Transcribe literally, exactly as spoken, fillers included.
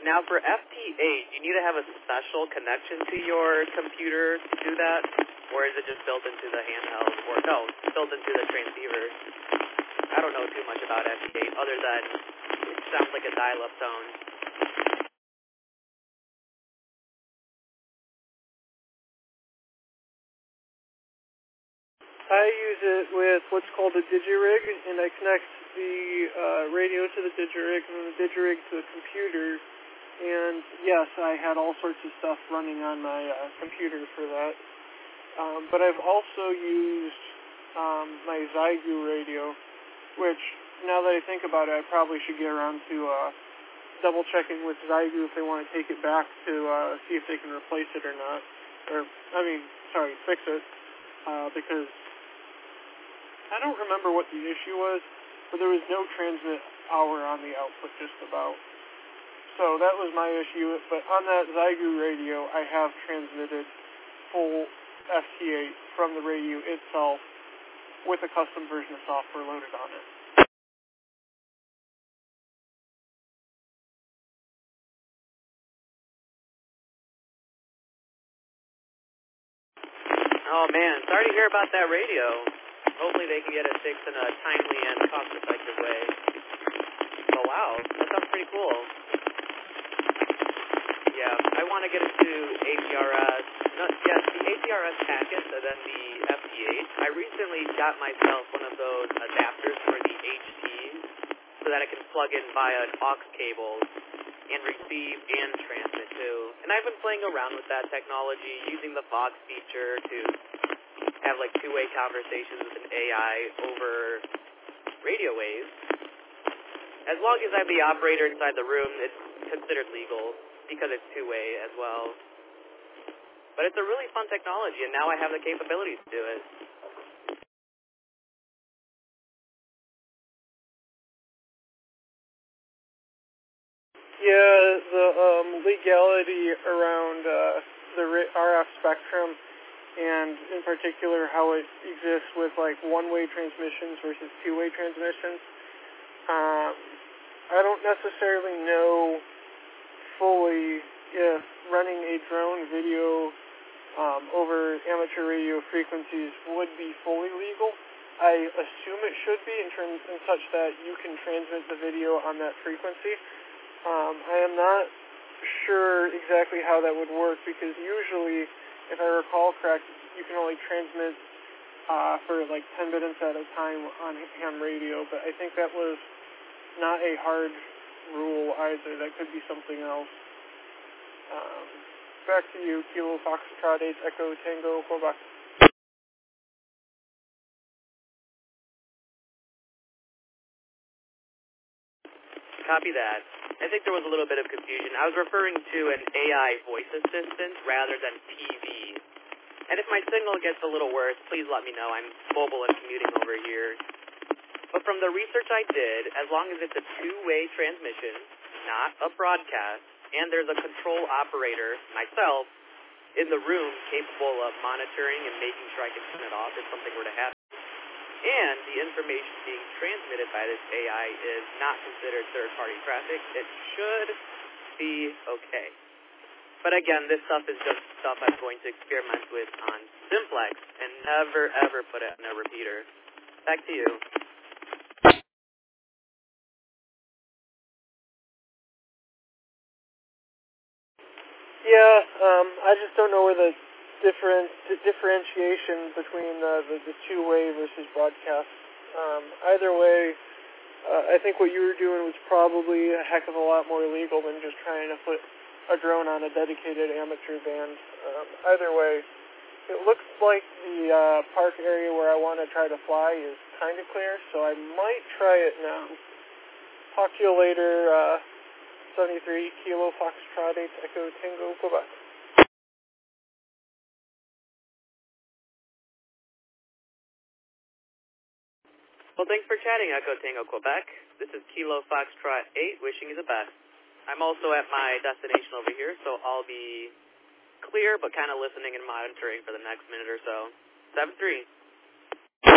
Now for F T eight, you need to have a special connection to your computer to do that, or is it just built into the handheld, or no, built into the transceiver? I don't know too much about F T eight, other than it sounds like a dial-up tone. I use it with what's called a digirig, and I connect the uh, radio to the digirig, and then the digirig to the computer. And yes, I had all sorts of stuff running on my uh, computer for that. Um, but I've also used um, my Xiegu radio, which, now that I think about it, I probably should get around to uh, double-checking with Xiegu if they want to take it back to uh, see if they can replace it or not. Or, I mean, sorry, fix it. Uh, because I don't remember what the issue was, but there was no transmit hour on the output just about. So that was my issue, but on that Xiegu radio, I have transmitted full F T eight from the radio itself with a custom version of software loaded on it. Oh man, sorry to hear about that radio. Hopefully they can get it fixed in a timely and cost-effective way. Oh wow, that sounds pretty cool. Yeah, I want to get into A P R S. No, yes, the A P R S packets and then the F T eight. I recently got myself one of those adapters for the H Ts so that I can plug in via an aux cable and receive and transmit too. And I've been playing around with that technology, using the Vox feature to have like two-way conversations with an A I over radio waves. As long as I'm the operator inside the room, it's considered legal, because it's two-way as well. But it's a really fun technology, and now I have the capabilities to do it. Yeah, the um, legality around uh, the R F spectrum, and in particular how it exists with like one-way transmissions versus two-way transmissions. Um, I don't necessarily know fully if running a drone video um, over amateur radio frequencies would be fully legal. I assume it should be in terms in such that you can transmit the video on that frequency. Um, I am not sure exactly how that would work, because usually, if I recall correct, you can only transmit uh, for like ten minutes at a time on ham radio, but I think that was not a hard rule either. That could be something else. Um, back to you, Kilo Foxtrot eight Echo Tango Quebec. Copy that. I think there was a little bit of confusion. I was referring to an A I voice assistant rather than T V. And if my signal gets a little worse, please let me know. I'm mobile and commuting over here. But from the research I did, as long as it's a two-way transmission, not a broadcast, and there's a control operator, myself, in the room capable of monitoring and making sure I can turn it off if something were to happen, and the information being transmitted by this A I is not considered third-party traffic, it should be okay. But again, this stuff is just stuff I'm going to experiment with on Simplex and never, ever put it in a repeater. Back to you. Yeah, um, I just don't know where the different the differentiation between uh, the, the two-way versus broadcast. Um, either way, uh, I think what you were doing was probably a heck of a lot more legal than just trying to put a drone on a dedicated amateur band. Um, either way, it looks like the uh, park area where I want to try to fly is kind of clear, so I might try it now. Talk to you later, uh, seventy-three Kilo Foxtrot eight Echo Tango Quebec. Well, thanks for chatting, Echo Tango Quebec. This is Kilo Foxtrot eight, wishing you the best. I'm also at my destination over here, so I'll be clear but kind of listening and monitoring for the next minute or so. seven three.